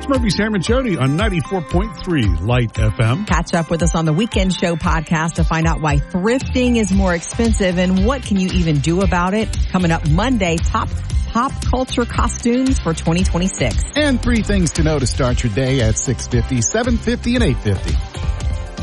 Murphy, Sam, and Jody on 94.3 Light FM. Catch up with us on the Weekend Show podcast to find out why thrifting is more expensive and what can you even do about it. Coming up Monday, top pop culture costumes for 2026. And 3 things to know to start your day at 6:50, 7:50, and 8:50.